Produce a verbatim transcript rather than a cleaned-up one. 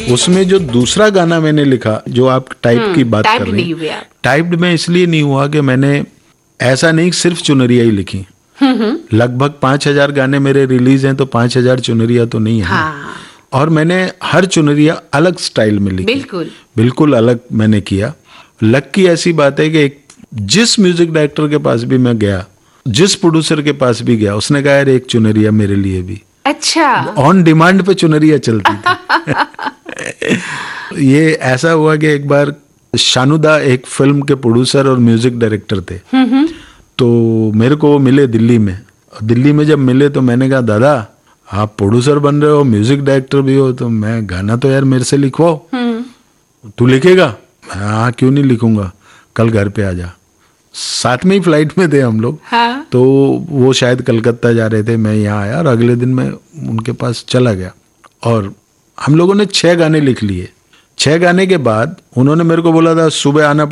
उसमें जो दूसरा गाना मैंने लिखा, जो आप टाइप की बात कर रही हैं, टाइप्ड में इसलिए नहीं हुआ कि मैंने ऐसा नहीं सिर्फ चुनरिया ही लिखी। लगभग पांच हजार गाने मेरे रिलीज हैं, तो पांच हजार चुनरिया तो नहीं है। हाँ। और मैंने हर चुनरिया अलग स्टाइल में लिखी, बिल्कुल बिल्कुल अलग मैंने किया। लक की ऐसी बात है कि एक जिस म्यूजिक डायरेक्टर के पास भी मैं गया, जिस प्रोड्यूसर के पास भी गया, उसने कहा यार एक चुनरिया मेरे लिए भी। अच्छा, ऑन डिमांड पे चुनरिया चलती थी। ये ऐसा हुआ कि एक बार शानुदा एक फिल्म के प्रोड्यूसर और म्यूजिक डायरेक्टर थे, तो मेरे को वो मिले दिल्ली में। दिल्ली में जब मिले तो मैंने कहा दादा आप प्रोड्यूसर बन रहे हो, म्यूजिक डायरेक्टर भी हो, तो मैं गाना तो यार मेरे से लिखवाओ। तू लिखेगा? हाँ क्यों नहीं लिखूंगा, कल घर पे आ जा। साथ में ही फ्लाइट में थे हम लोग। हाँ? तो वो शायद कलकत्ता जा रहे थे, मैं यहाँ आया और अगले दिन मैं उनके पास चला गया और हम लोगों ने छह गाने लिख लिए। छह गाने के बाद उन्होंने मेरे को बोला था सुबह आना